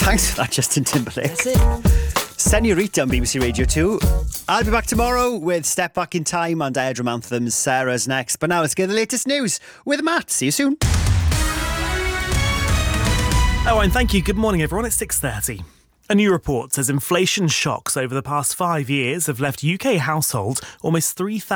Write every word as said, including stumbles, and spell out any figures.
Thanks for that, Justin Timberlake. Senorita on B B C Radio two. I'll be back tomorrow with Step Back in Time and Airdrum Anthems. Sarah's next. But now let's get the latest news with Matt. See you soon. Oh, and thank you. Good morning, everyone. It's six thirty. A new report says inflation shocks over the past five years have left U K households almost three thousand